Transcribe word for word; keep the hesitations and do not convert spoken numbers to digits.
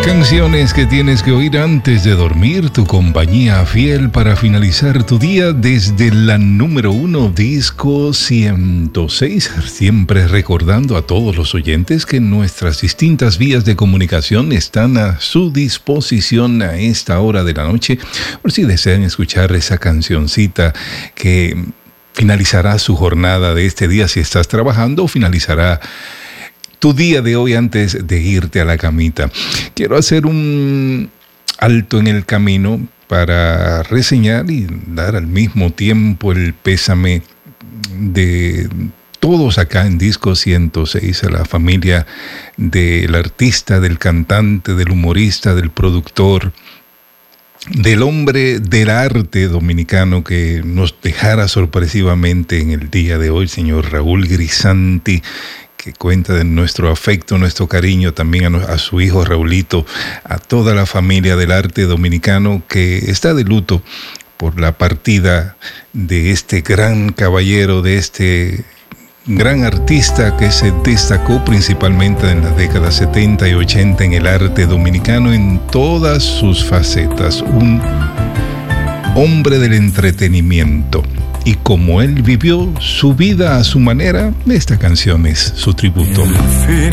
Canciones que tienes que oír antes de dormir, tu compañía fiel para finalizar tu día desde la número uno, Disco ciento seis. Siempre recordando a todos los oyentes que nuestras distintas vías de comunicación están a su disposición a esta hora de la noche, por si desean escuchar esa cancioncita que finalizará su jornada de este día si estás trabajando, o finalizará tu día de hoy antes de irte a la camita. Quiero hacer un alto en el camino para reseñar y dar al mismo tiempo el pésame de todos acá en Disco ciento seis, a la familia del artista, del cantante, del humorista, del productor, del hombre del arte dominicano que nos dejara sorpresivamente en el día de hoy, señor Raúl Grisanti, que cuenta de nuestro afecto, nuestro cariño también a, a su hijo Raulito, a toda la familia del arte dominicano que está de luto por la partida de este gran caballero, de este gran artista que se destacó principalmente en las décadas setenta y ochenta en el arte dominicano en todas sus facetas, un hombre del entretenimiento. Y como él vivió su vida a su manera, esta canción es su tributo. El